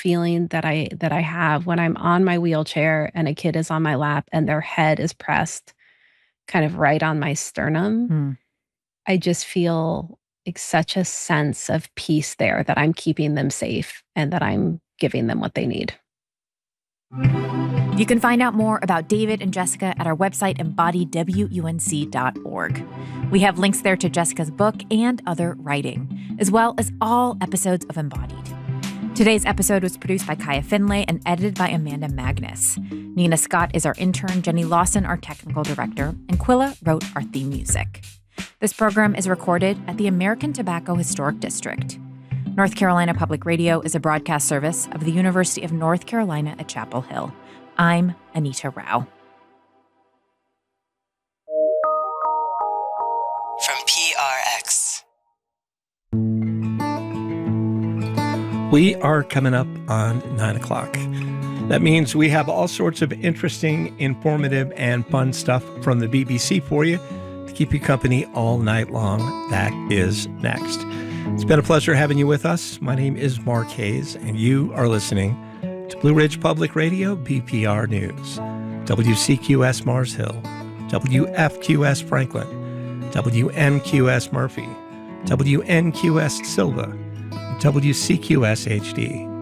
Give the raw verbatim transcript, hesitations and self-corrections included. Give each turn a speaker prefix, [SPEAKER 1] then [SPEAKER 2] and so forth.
[SPEAKER 1] feeling that I that I have when I'm on my wheelchair and a kid is on my lap and their head is pressed kind of right on my sternum.
[SPEAKER 2] Mm.
[SPEAKER 1] I just feel like such a sense of peace there that I'm keeping them safe and that I'm giving them what they need.
[SPEAKER 2] You can find out more about David and Jessica at our website, embodied w u n c dot org. We have links there to Jessica's book and other writing, as well as all episodes of Embodied. Today's episode was produced by Kaya Finlay and edited by Amanda Magnus. Nina Scott is our intern, Jenny Lawson our technical director, and Quilla wrote our theme music. This program is recorded at the American Tobacco Historic District. North Carolina Public Radio is a broadcast service of the University of North Carolina at Chapel Hill. I'm Anita Rao.
[SPEAKER 3] From P R X.
[SPEAKER 4] We are coming up on nine o'clock. That means we have all sorts of interesting, informative, and fun stuff from the B B C for you to keep you company all night long. That is next. It's been a pleasure having you with us. My name is Mark Hayes, and you are listening to Blue Ridge Public Radio, B P R News, W C Q S Mars Hill, W F Q S Franklin, W N Q S Murphy, W N Q S Silva, W C Q S H D.